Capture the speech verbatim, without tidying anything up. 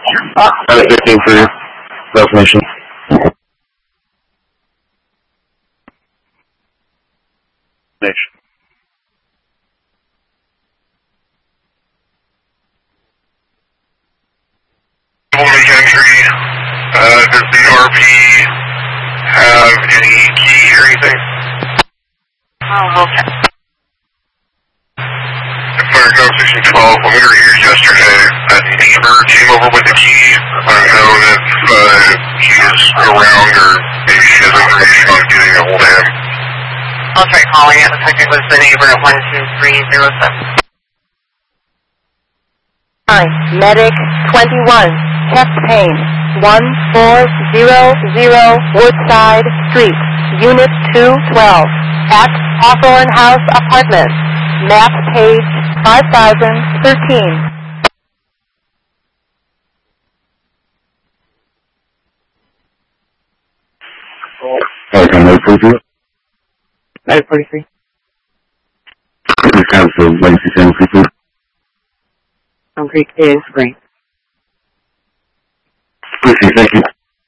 Private fifteen for your information. Nation. Morning entry. Uh, does the R P have any key or anything? Oh, okay. Fire Code Station twelve, when we were here yesterday, a neighbor came over with the key. I don't know if uh, he was around or maybe she has information on getting a hold of him. I'll try calling it. Looks like it was the neighbor at one two three zero seven. Hi, Medic twenty-one, chest pain, one four zero zero Woodside Street, Unit two twelve, at Hawthorne House Apartments, map page five thousand thirteen. Sorry, can I forty-three? nine forty-three. Cancel Legacy San Francisco. Concrete is great. Appreciate it, thank you.